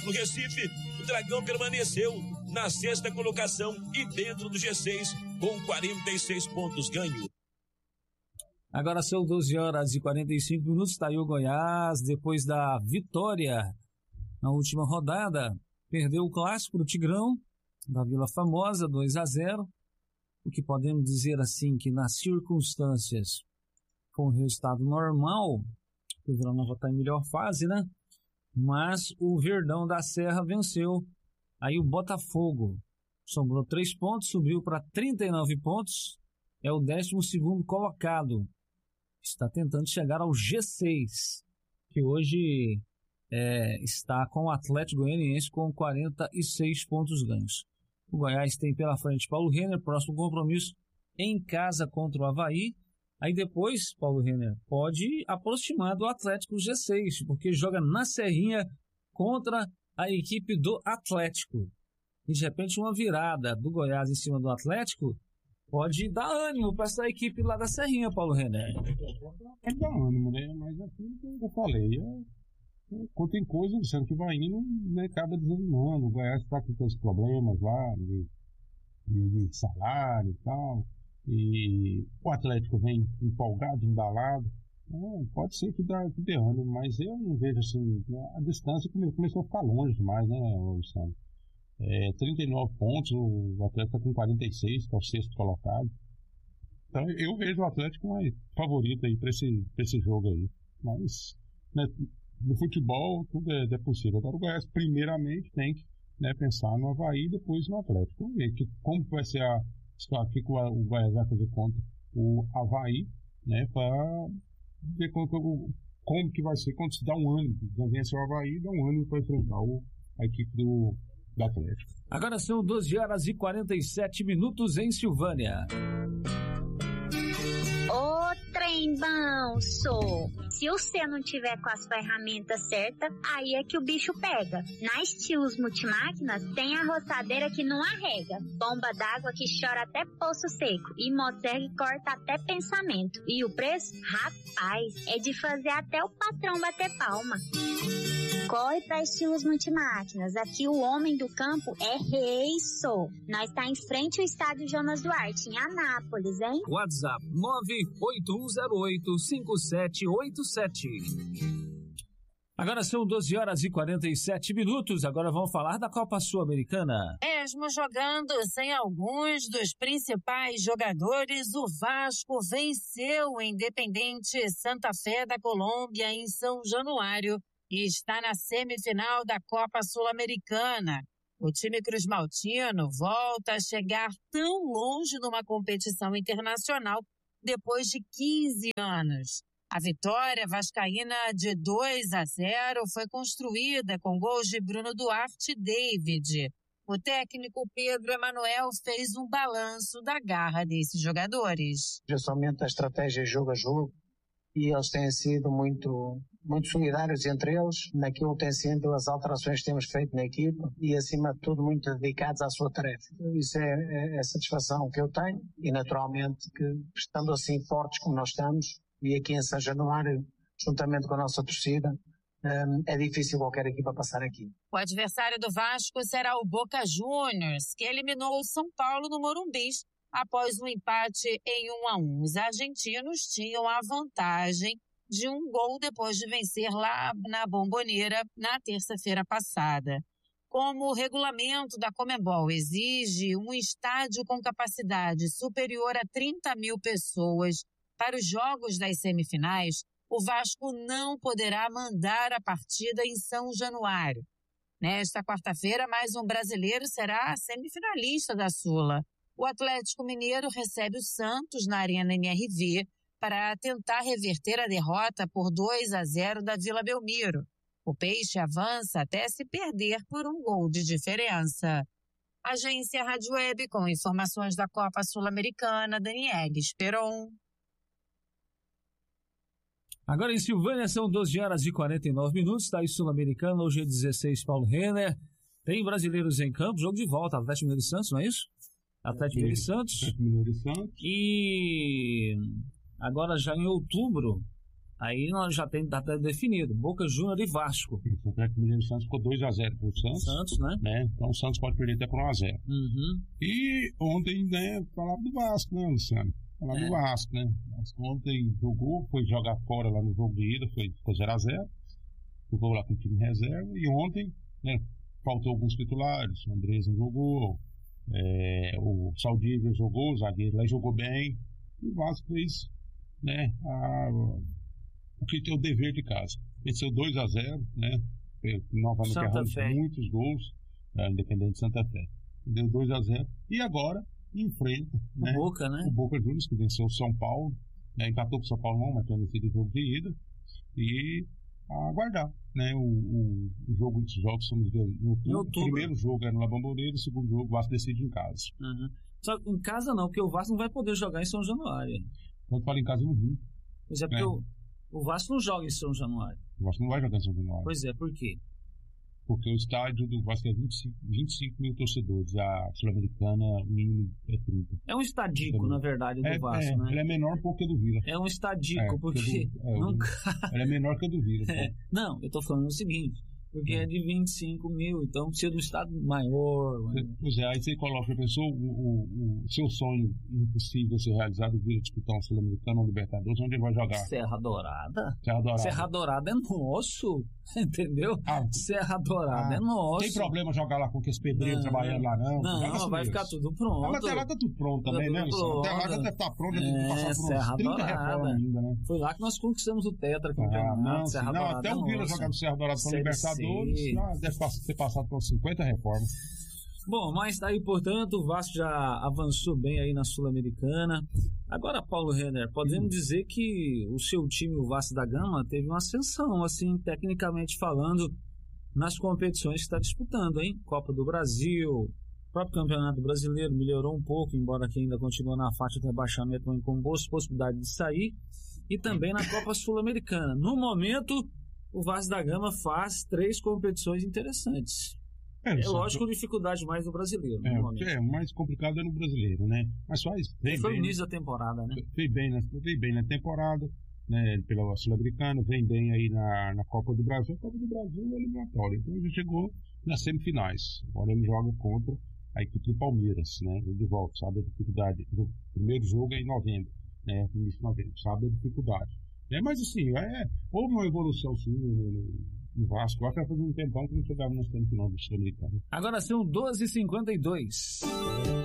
No Recife, o Dragão permaneceu na sexta colocação e dentro do G6 com 46 pontos ganhos. Agora são 12 horas e 45 minutos, está aí o Goiás, depois da vitória na última rodada, perdeu o clássico do Tigrão, da Vila Formosa, 2-0, o que podemos dizer assim, que nas circunstâncias, com o resultado normal, o Vila Nova está em melhor fase, né? Mas o Verdão da Serra venceu, aí o Botafogo sobrou 3 pontos, subiu para 39 pontos, é o 12º colocado. Está tentando chegar ao G6, que hoje está com o Atlético Goianiense com 46 pontos ganhos. O Goiás tem pela frente Paulo Renner, próximo compromisso em casa contra o Avaí. Aí depois, Paulo Renner, pode aproximar do Atlético G6, porque joga na Serrinha contra a equipe do Atlético. E de repente uma virada do Goiás em cima do Atlético pode dar ânimo para essa equipe lá da Serrinha, Paulo Renner. Pode dar ânimo, né? Mas assim que eu falei, quando tem coisa, sendo que vai indo, né, acaba desanimando. O Goiás está com esses problemas lá de salário e tal. E o Atlético vem empolgado, embalado. Pode ser que dê ânimo, mas eu não vejo assim. A distância começou a ficar longe demais, né, Luciano? 39 pontos, o Atlético está com 46, que é o sexto colocado. Então eu vejo o Atlético mais favorito aí para esse jogo aí. Mas, né, no futebol tudo é possível. Agora o Goiás primeiramente tem que, né, pensar no Avaí e depois no Atlético. Vamos ver como vai ser o que o Goiás vai fazer contra o Avaí, né, para ver como que vai ser, quando se dá um ânimo, vence o Avaí, dá um ânimo para enfrentar a equipe do Atlético. Agora são 12 horas e 47 minutos em Silvânia. Ô, trem bom, sou. Se você não tiver com as ferramentas certas, aí é que o bicho pega. Na Estilos Multimáquinas tem a roçadeira que não arrega, bomba d'água que chora até poço seco e motosserra que corta até pensamento. E o preço? Rapaz, é de fazer até o patrão bater palma. Corre pra Estilos Multimáquinas. Aqui o homem do campo é rei, sou. Nós tá em frente ao estádio Jonas Duarte, em Anápolis, hein? WhatsApp 981085787. Agora são 12 horas e 47 minutos. Agora vamos falar da Copa Sul-Americana. Mesmo jogando sem alguns dos principais jogadores, o Vasco venceu o Independente Santa Fé da Colômbia em São Januário e está na semifinal da Copa Sul-Americana. O time cruzmaltino volta a chegar tão longe numa competição internacional depois de 15 anos. A vitória vascaína de 2-0 foi construída com gols de Bruno Duarte e David. O técnico Pedro Emanuel fez um balanço da garra desses jogadores. Justamente a estratégia jogo a jogo, e eles têm sido muito solidários entre eles, naquilo que têm sido as alterações que temos feito na equipa e, acima de tudo, muito dedicados à sua tarefa. Isso é a satisfação que eu tenho e, naturalmente, que estando assim fortes como nós estamos, e aqui em São Januário, juntamente com a nossa torcida, é difícil qualquer equipa passar aqui. O adversário do Vasco será o Boca Juniors, que eliminou o São Paulo no Morumbi após um empate em 1-1. Os argentinos tinham a vantagem de um gol depois de vencer lá na Bombonera na terça-feira passada. Como o regulamento da Conmebol exige um estádio com capacidade superior a 30 mil pessoas para os jogos das semifinais, o Vasco não poderá mandar a partida em São Januário. Nesta quarta-feira, mais um brasileiro será semifinalista da Sula. O Atlético Mineiro recebe o Santos na Arena MRV para tentar reverter a derrota por 2-0 da Vila Belmiro. O Peixe avança até se perder por um gol de diferença. Agência Rádio Web com informações da Copa Sul-Americana, Daniele Esperon. Agora em Silvânia são 12 horas e 49 minutos, está aí Sul-Americana, hoje é 16, Paulo Renner. Tem brasileiros em campo, jogo de volta, Atlético Mineiro e Santos, não é isso? Atlético Mineiro e Santos. Atlético Mineiro e Santos. E agora já em outubro Aí nós já tem data definido, Boca Juniors e Vasco. O Atlético Mineiro e Santos ficou 2-0 pro Santos, né? Então o Santos pode perder até por 1-0. Uhum. E ontem, né, falava do Vasco, né, Luciano? Falava do Vasco, né? Ontem jogou, foi jogar fora lá no jogo de ida, ficou 0-0. Jogou lá com o time reserva. E ontem, né, faltou alguns titulares. O Andrés não jogou, o Saldívia jogou, o zagueiro lá jogou bem. E o Vasco fez, né, o que tem o dever de casa. Venceu 2-0, né? Novamente erramos muitos gols, Independente de Santa Fé. Deu 2-0. E agora enfrenta, né, Boca, né? O Boca Juniors, que venceu o São Paulo, né? Empatou com o São Paulo não, mas tinha vencido o jogo de ida. E aguardar, né? O jogo desses jogos são no outubro. O primeiro jogo é no La Bombonera, o segundo jogo o Vasco decide em casa. Uhum. Só que em casa não, porque o Vasco não vai poder jogar em São Januário. Quando fala em casa, no Rio. Pois é, porque o Vasco não joga em São Januário. O Vasco não vai jogar em São Januário. Pois é, por quê? Porque o estádio do Vasco é 25 mil torcedores, a Sul-Americana, o mínimo é 30. É um estadico, na verdade, do Vasco, né? Ele é menor um pouco que o do Vila. É um estadico, porque... Ele é menor que o do Vila. Não, eu tô falando o seguinte, porque é de 25 mil, então precisa do estado maior. Pois é, aí você coloca, pensou o seu sonho impossível ser realizado, o Vila disputar um Sul-Americano, um Libertadores, onde ele vai jogar? Serra Dourada? Serra Dourada é nosso, entendeu? Serra Dourada é nosso. Tem problema jogar lá com aqueles pedreiros trabalhando lá, não? Não, vai ficar tudo pronto. Mas até lá tá tudo pronto também, né, Luciano? Até lá deve estar pronto, deve passar por Serra 30 Dourada. reformas ainda, né? Foi lá que nós conquistamos o Tetra campeonato. Serra Dourada até o Vila jogar no Serra Dourada com o Libertadores, deve ter passado por 50 reformas. Bom, mas daí, portanto, o Vasco já avançou bem aí na Sul-Americana. Agora, Paulo Renner, podemos dizer que o seu time, o Vasco da Gama, teve uma ascensão, assim, tecnicamente falando, nas competições que está disputando, hein? Copa do Brasil, próprio Campeonato Brasileiro melhorou um pouco, embora que ainda continue na faixa de rebaixamento, com boas possibilidades de sair, e também na Copa Sul-Americana. No momento, o Vasco da Gama faz 3 competições interessantes. É lógico, dificuldade mais no brasileiro. O mais complicado é no brasileiro, né? Mas foi o início da temporada, né? Veio bem na temporada, né? Pela Sul-Americana, vem bem aí na Copa do Brasil. A Copa do Brasil é eliminatória. Então ele chegou nas semifinais. Agora ele joga contra a equipe do Palmeiras, né? De volta, sabe a dificuldade. O primeiro jogo é em novembro, né? Início de novembro, sabe a dificuldade. Mas assim, houve uma evolução sim no Vasco. Eu acho que vai fazer um tempão que não chegava no final do Sul-Americano. Agora são 12h52.